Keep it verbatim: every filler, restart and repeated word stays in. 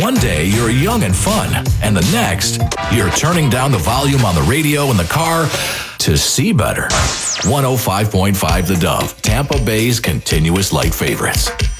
One day, you're young and fun, and the next, you're turning down the volume on the radio in the car to see better. one oh five point five The Dove, Tampa Bay's continuous light favorites.